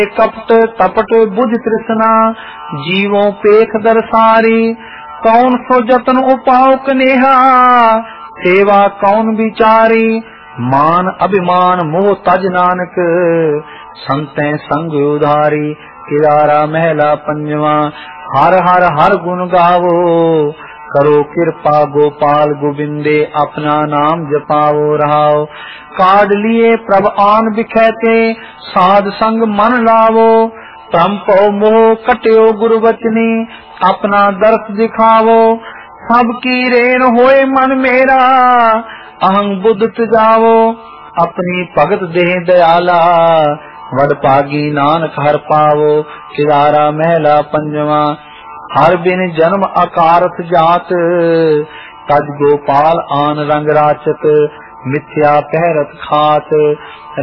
कपट तपट बुझ तृष्णा जीवों पेख दरसारी। कौन सो जतन उपाव कनेहा सेवा कौन विचारी। मान अभिमान मोह तज नानक संतें संग उधारी। किरारा महला पंजवा। हर हर हर गुण गावो करो कृपा गोपाल गोविंदे अपना नाम जपावो रहाओ। काढ़ लिए प्रभ आन बिखैते साध संग मन लावो। तम पो मोह कट्यो गुरु वचनी अपना दर्श दिखावो। सब की रेण होए मन मेरा अहं बुद्ध तजावो। अपनी भगत देह दयाला वड पागी नानक हर पावो। किरारा महला पंजवा। हर बिन जन्म अकारथ जात तज गोपाल आन रंग राचत। मिथ्या पहरत खात